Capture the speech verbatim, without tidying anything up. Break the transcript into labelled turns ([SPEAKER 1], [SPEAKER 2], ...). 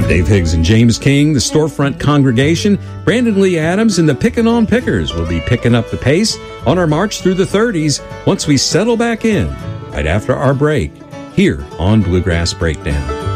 [SPEAKER 1] Dave Higgs and James King, the Storefront Congregation, Brandon Lee Adams, and the Pickin' on Pickers will be picking up the pace on our march through the thirties once we settle back in right after our break here on Bluegrass Breakdown.